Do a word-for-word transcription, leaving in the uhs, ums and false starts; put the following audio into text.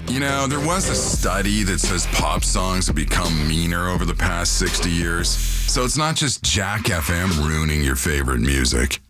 You know, there was a study that says pop songs have become meaner over the past sixty years. So it's not just Jack F M ruining your favorite music.